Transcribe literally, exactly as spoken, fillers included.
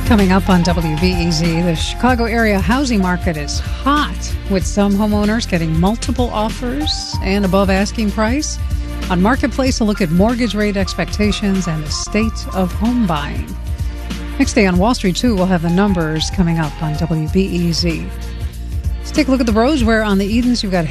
Coming up on W B E Z, the Chicago area housing market is hot, with some homeowners getting multiple offers and above asking price. On Marketplace, a look at mortgage rate expectations and the state of home buying. Next day on Wall Street, too, we'll have the numbers coming up on W B E Z. Let's take a look at the roads, where on the Edens you've got